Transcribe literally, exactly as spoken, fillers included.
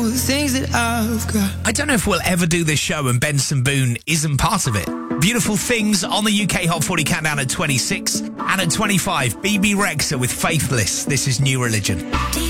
the things that I've got. I don't know if we'll ever do this show and Benson Boone isn't part of it. Beautiful Things on the U K Hot forty Countdown at twenty-six. And at twenty-five, B B Rexha with Faithless. This is New Religion.